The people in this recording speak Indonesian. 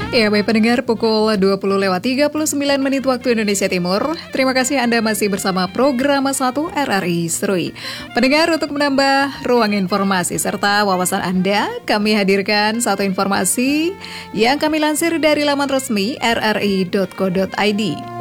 Ya, baik pendengar, pukul 20:39 waktu Indonesia Timur. Terima kasih Anda masih bersama program 1 RRI Serui. Pendengar, untuk menambah ruang informasi serta wawasan Anda, kami hadirkan satu informasi yang kami lansir dari laman resmi rri.co.id.